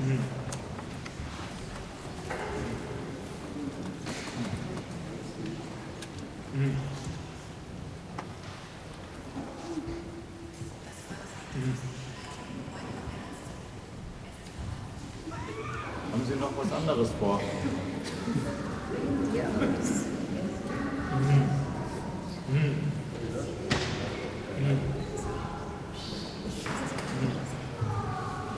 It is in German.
Haben Sie noch was anderes vor? Ja, das